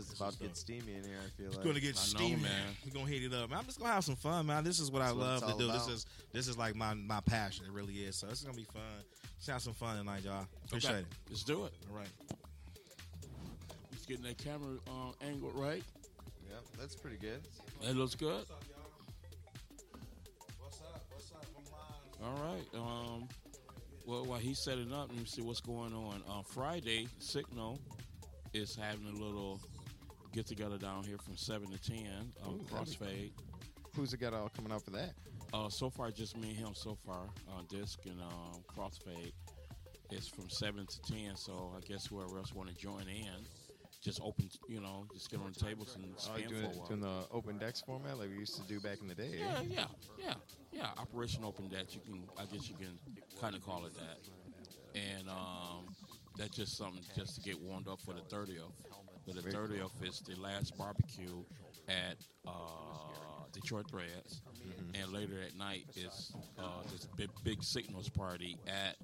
it's about to get steamy in here. I feel It's like going to get steamy, man. We're going to heat it up. Man, I'm just going to have some fun, man. This is what I That's what love it's to do. all about. This is like my passion. It really is. So this is going to be fun. Let's have some fun tonight, y'all. Appreciate it. Let's do it. All right. Just getting that camera angle right. Yeah, that's pretty good. That looks good. What's up? All right. Well, while he's setting up, let me see what's going on. On Friday, Signal is having a little get together down here from 7 to 10. Crossfade. Who's it got all coming up for that? So far, just me and him so far on disc and Crossfade. It's from 7 to 10, so I guess whoever else want to join in, just open, just get on the tables and spin for a while. Doing the open decks format like we used to do back in the day. Yeah. Operation Open Deck. I guess you can kind of call it that. And that's just something just to get warmed up for the 30th. But the 30th is the last barbecue at Detroit Threads, and later at night is this big Signals party at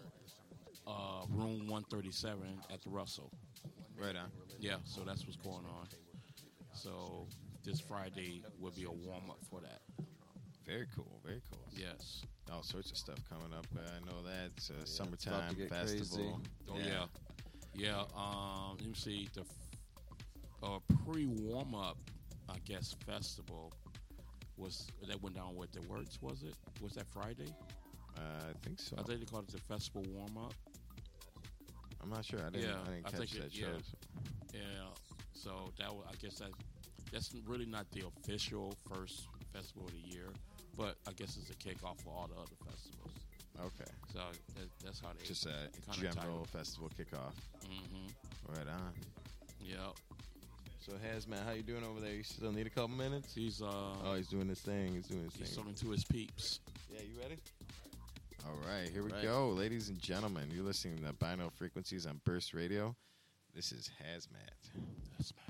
room 137 at the Russell. Right on. Yeah, so that's what's going on. So this Friday will be a warm up for that. Very cool. Very cool. Yes. All sorts of stuff coming up. I know that it's a about summertime to get festival. crazy. Oh yeah. Let me see the pre warm up, I guess, festival that went down with the Works. Was it? Was that Friday? I think so. I think they called it the festival warm up. I'm not sure. I didn't catch that show. Yeah. So that was, I guess that's really not the official first festival of the year, but I guess it's a kickoff for all the other festivals. Okay. So that's how they Just a general festival kickoff. Mm-hmm. Right on. Yep. So Hazmat, how you doing over there? You still need a couple minutes? He's he's doing his thing. He's talking to his peeps. Yeah, you ready? All right, here we go, ladies and gentlemen. You're listening to Bino Frequencies on Burst Radio. This is Hazmat.